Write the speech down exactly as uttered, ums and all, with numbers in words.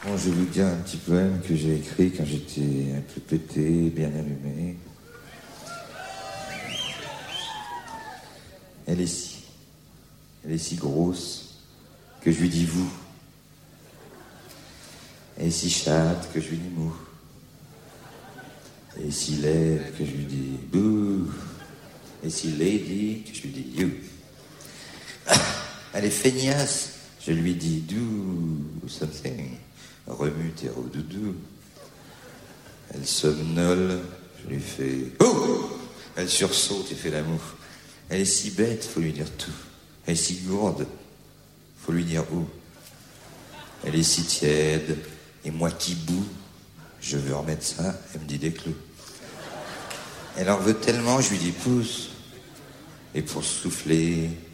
Bon, je vais vous dire un petit poème que j'ai écrit quand j'étais un peu pété, bien allumé. Elle est si, elle est si grosse que je lui dis vous. Elle est si chatte que je lui dis mou. Elle est si laide que je lui dis bouh. Elle est si lady que je lui dis you. Elle est feignasse, je lui dis do something. Remue tes doudou. Elle somnole, je lui fais oh. Elle sursaute et fait l'amour. Elle est si bête, faut lui dire tout. Elle est si gourde, faut lui dire où. Elle est si tiède, et moi qui boue, je veux remettre ça, elle me dit des clous. Elle en veut tellement, je lui dis pousse. Et pour souffler,